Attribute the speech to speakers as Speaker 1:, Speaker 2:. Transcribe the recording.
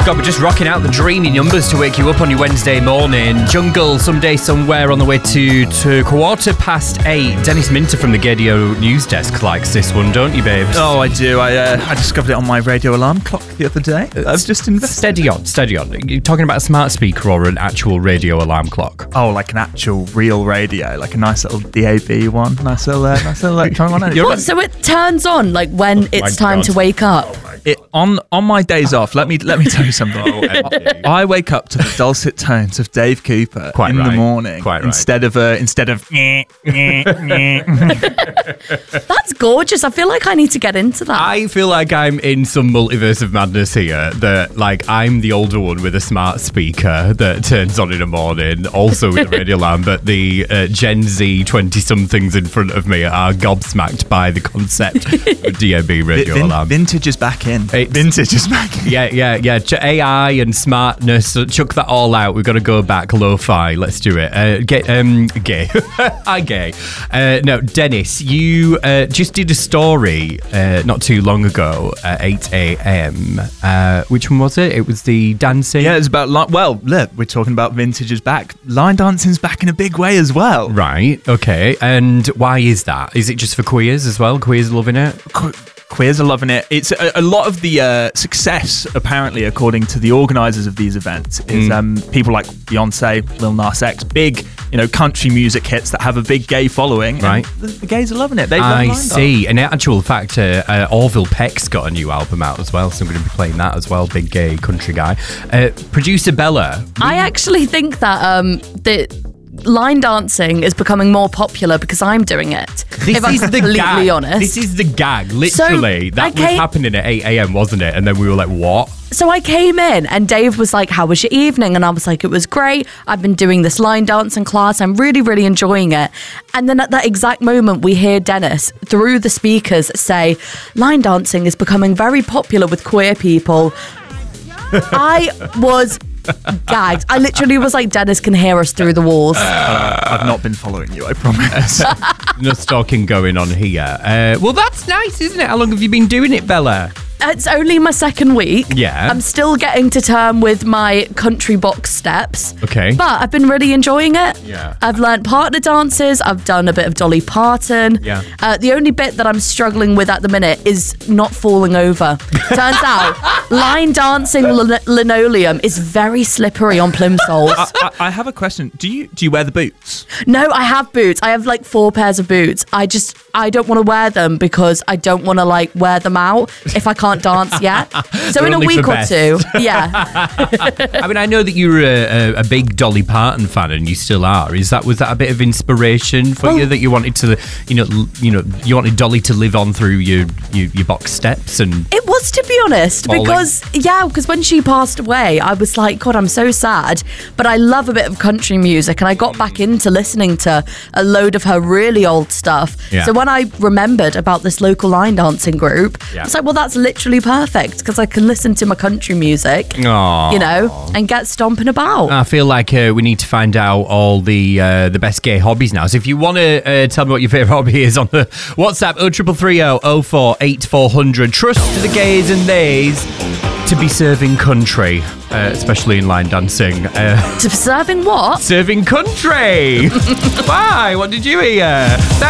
Speaker 1: God, we're just rocking out the dreamy numbers to wake you up on your Wednesday morning. Jungle, Someday Somewhere on the way to 8:15. Dennis Minter from the Gaydio News Desk likes this one, don't you, babes?
Speaker 2: Oh, I do. I discovered it on my radio alarm clock the other day. I've just invested.
Speaker 1: Steady on. Are you talking about a smart speaker or an actual radio alarm clock?
Speaker 2: Oh, like an actual real radio, like a nice little DAB one. Nice little electronic one.
Speaker 3: What, so it turns on like when it's time to wake up?
Speaker 2: On my days off, let me tell you something. I wake up to the dulcet tones of Dave Cooper the morning.
Speaker 1: Quite right.
Speaker 2: Instead of
Speaker 3: That's gorgeous. I feel like I need to get into that.
Speaker 1: I feel like I'm in some multiverse of madness here, that like I'm the older one with a smart speaker that turns on in the morning, also with a radio alarm, but the Gen Z 20-somethings in front of me are gobsmacked by the concept of DAB radio alarm.
Speaker 2: Vintage is back in. Vintage is back in.
Speaker 1: Yeah. AI and smartness, chuck that all out. We've got to go back lo-fi. Let's do it. Gay. Hi, gay. No, Dennis, you just did a story not too long ago at 8 a.m. Which one was it? It was the dancing?
Speaker 2: Yeah, it's about, look, we're talking about vintage is back. Line dancing's back in a big way as well.
Speaker 1: Right, okay. And why is that? Is it just for queers as well? Queers are loving it?
Speaker 2: Queers are loving it. It's a lot of the success, apparently, according to the organisers of these events, is people like Beyonce, Lil Nas X, big, country music hits that have a big gay following.
Speaker 1: Right.
Speaker 2: The gays are loving it.
Speaker 1: I see. In actual fact, Orville Peck's got a new album out as well, so I'm going to be playing that as well. Big gay country guy. Producer Bella.
Speaker 3: I actually think that line dancing is becoming more popular because I'm doing it. If I'm completely honest.
Speaker 1: This is the gag. Literally, that was happening at 8 a.m, wasn't it? And then we were like, what?
Speaker 3: So I came in and Dave was like, how was your evening? And I was like, it was great. I've been doing this line dancing class. I'm really, really enjoying it. And then at that exact moment, we hear Dennis through the speakers say, line dancing is becoming very popular with queer people. I was gagged. I literally was like, Dennis can hear us through the walls.
Speaker 2: I've not been following you, I promise.
Speaker 1: No stalking going on here. Well, that's nice, isn't it? How long have you been doing it, Bella?
Speaker 3: It's only my second week.
Speaker 1: Yeah.
Speaker 3: I'm still getting to term with my country box steps.
Speaker 1: Okay.
Speaker 3: But I've been really enjoying it.
Speaker 1: Yeah.
Speaker 3: I've learnt partner dances. I've done a bit of Dolly Parton.
Speaker 1: Yeah.
Speaker 3: The only bit that I'm struggling with at the minute is not falling over. Turns out, line dancing linoleum is very slippery on plimsolls.
Speaker 2: I have a question. Do you wear the boots?
Speaker 3: No, I have boots. I have like 4 pairs of boots. I don't want to wear them because I don't want to like wear them out if I can't dance yet. So in a week or two, yeah.
Speaker 1: I mean, I know that you're a big Dolly Parton fan, and you still are. Was that a bit of inspiration for you, that you wanted to, you wanted Dolly to live on through your box steps? And
Speaker 3: it was, to be honest, because when she passed away, I was like, God, I'm so sad. But I love a bit of country music, and I got back into listening to a load of her really old stuff.
Speaker 1: Yeah.
Speaker 3: So when I remembered about this local line dancing group, I was like, well, that's literally perfect because I can listen to my country music,
Speaker 1: Aww.
Speaker 3: and get stomping about.
Speaker 1: I feel like we need to find out all the best gay hobbies now. So if you want to tell me what your favourite hobby is on the WhatsApp, 0330 04 8400. Trust the gays and theys to be serving country, especially in line dancing.
Speaker 3: To serving what?
Speaker 1: Serving country. Why? What did you hear?